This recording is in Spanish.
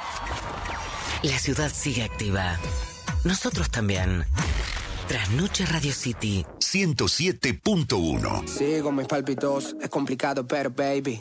La ciudad sigue activa. Nosotros también. Trasnoche Radio City 107.1. Sigo mis palpitos, es complicado, pero baby,